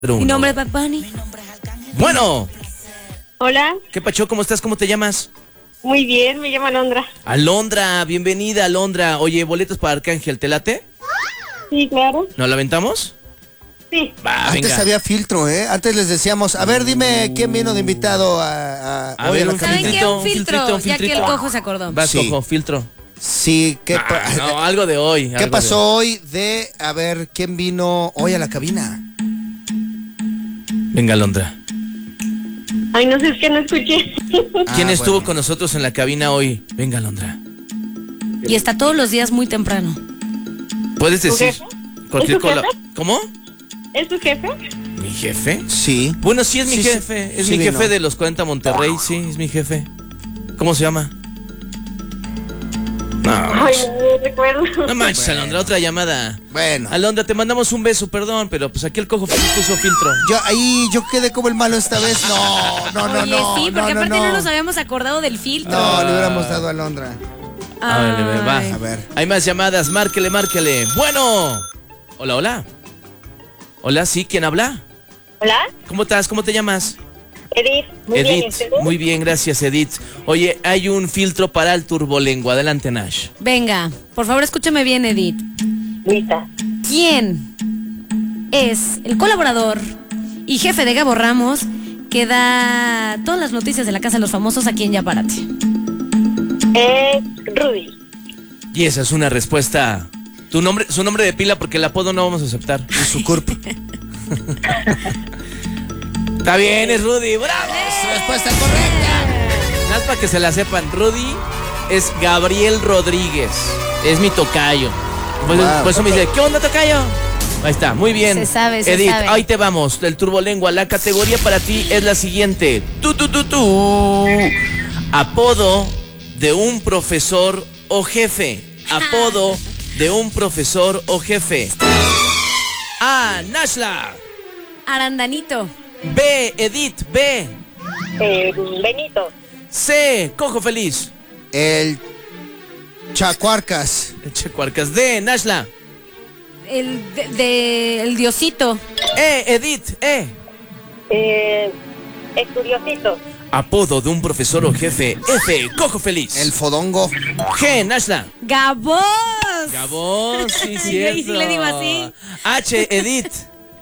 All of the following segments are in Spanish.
Mi nombre es Bad Bunny. Bueno. Hola. ¿Qué pacho? ¿Cómo estás? ¿Cómo te llamas? Muy bien, me llamo Alondra. Alondra, bienvenida Alondra. Oye, boletos para Arcángel, ¿te late? Sí, claro. ¿Nos la aventamos? Sí. Va, Antes venga. había filtro, ¿eh? Antes les decíamos, a ver, dime quién vino de invitado a A hoy ver, a la un ¿Saben cabina? qué? filtrito, Un filtro, un ya que el filtrito. cojo se acordó. Vas, Sí. cojo, filtro. Sí, No, algo de hoy. ¿qué algo pasó hoy de, a ver, quién vino hoy a la cabina? Venga, Alondra. Ay, no sé, es que no escuché. ¿Quién Ah, estuvo bueno. con nosotros en la cabina hoy? Venga, Alondra. Y está todos los días muy temprano. ¿Puedes ¿Tu decir jefe? cualquier ¿Es tu cosa? jefe? ¿Cómo? ¿Es tu jefe? ¿Mi jefe? Sí. Bueno, sí es mi Sí, jefe. Es sí mi vino. jefe de los 40 Monterrey. Sí, es mi jefe. ¿Cómo se llama? No, Ay, no recuerdo. no manches, Alondra, otra llamada. Bueno, Alondra, te mandamos un beso, perdón, pero pues aquí el cojo puso filtro. yo quedé como el malo esta vez. No, Oye, sí, porque aparte no nos habíamos acordado del filtro. No, le hubiéramos dado a Alondra. A ver, va. Ay. A ver. Hay más llamadas, márquele, márquele. Bueno. Hola, hola. Hola, sí, ¿quién habla? Hola, ¿Cómo estás? ¿Cómo te llamas? Edith. Muy bien, ¿y Edith. ustedes? Muy bien, gracias, Edith. Oye, hay un filtro para el turbolengua. Adelante, Nash. Venga, por favor escúchame bien, Edith. Lista. ¿Quién es el colaborador y jefe de Gabo Ramos que da todas las noticias de la Casa de los Famosos aquí en Ya Párate? Es Rudy. Y esa es una respuesta. Tu nombre, su nombre de pila, porque el apodo no vamos a aceptar. Y su cuerpo. Está bien, es Rudy. ¡Bravo! Respuesta correcta. Nada más para que se la sepan, Rudy es Gabriel Rodríguez. Es mi tocayo. Pues, Wow. por eso me dice, ¿qué onda, tocayo? Ahí está, muy bien. Se sabe, se Edith, sabe. ahí te vamos, del turbolengua. La categoría para ti es la siguiente. Tú. Apodo de un profesor o jefe. Apodo de un profesor o jefe. A. Nashla. Arandanito. B. Edith. B. Benito. C. Cojo Feliz. El Chacuarcas. Eche cuarcas. D. Nashla. El Diosito. Edith. Estudiosito. Apodo de un profesor o jefe. F. Cojo Feliz. El Fodongo. G. Nashla. Gabos. Gabón, sí, Yo cierto. ahí sí le digo así. H. Edith.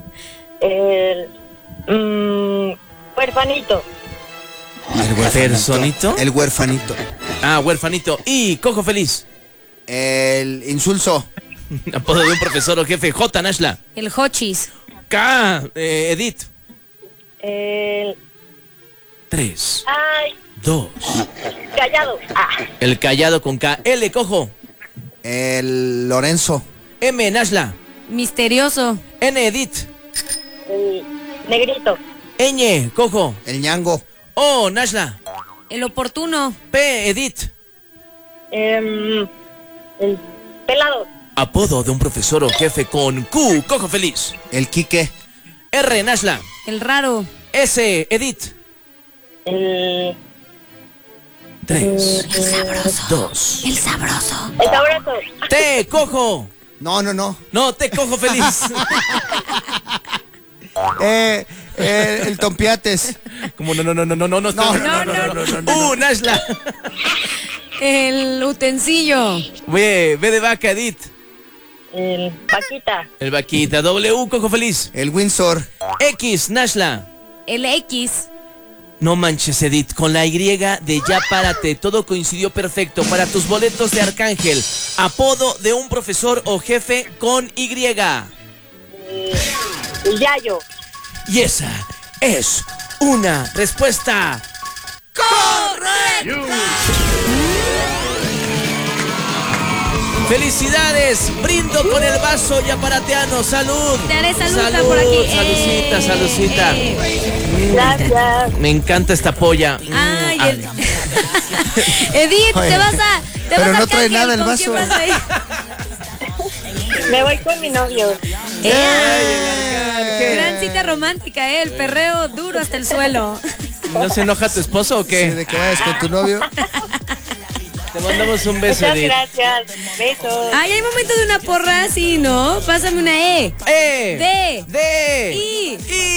Huerfanito. ¿Personito? El huerfanito. Ah, huerfanito. Y Cojo Feliz. El insulso. Apodo de un profesor o jefe. J. Nashla. El Hochis. K. Edith. El... 3, Ay, 2. callado. El callado con K. L. Cojo. El Lorenzo. M. Nashla. Misterioso. N. Edith. El negrito. Ñ. Cojo. El Ñango. O. Nashla. El Oportuno. P. Edith. El pelado. Apodo de un profesor o jefe con Q. Cojo Feliz. El Quique. R. Nashla. El Raro. S. Edith. El 3, Sabroso. 2. El Sabroso. sabroso. T. Cojo. No. No, T. Cojo Feliz. El Tompiates. Como no. No. Nashla. El Utensillo. B de vaca, Edith. El Paquita. El vaquita. W. Cojo Feliz. El Windsor. X. Nashla. El X. No manches, Edith, con la Y de Ya Párate, todo coincidió perfecto para tus boletos de Arcángel. Apodo de un profesor o jefe con Y. El Yayo. Y esa es una respuesta correcta. ¡Felicidades! Brindo con el vaso yaparateano. ¡Salud! Te haré saludita por aquí. Salucita, salucita. Gracias. Me encanta esta polla. Ay, Edith, Oye, te vas a pero no Arcángel, trae nada el ¿con vaso. quién vas a ir? Me voy con mi novio. Gran cita romántica, el perreo duro hasta el suelo. ¿No se enoja tu esposo o Sí, qué? de que vayas con tu novio. Te mandamos un beso, Muchas Edith. gracias. Besos. Ay, hay momento de una porra así, ¿no? Pásame una E. ¡Eh! D. ¡De! I.